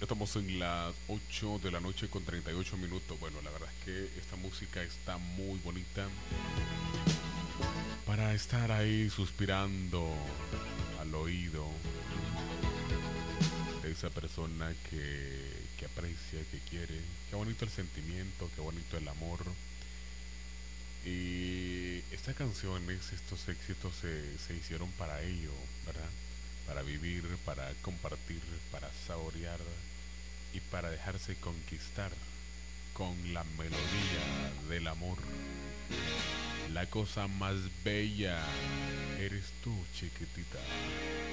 Estamos en las 8 de la noche con 38 minutos. Bueno, la verdad es que esta música está muy bonita para estar ahí suspirando al oído de esa persona que aprecia, que quiere. Qué bonito el sentimiento, qué bonito el amor. Y estas canciones, estos éxitos se hicieron para ello, ¿verdad? Para vivir, para compartir, para saborear y para dejarse conquistar con la melodía del amor. La cosa más bella eres tú, chiquitita.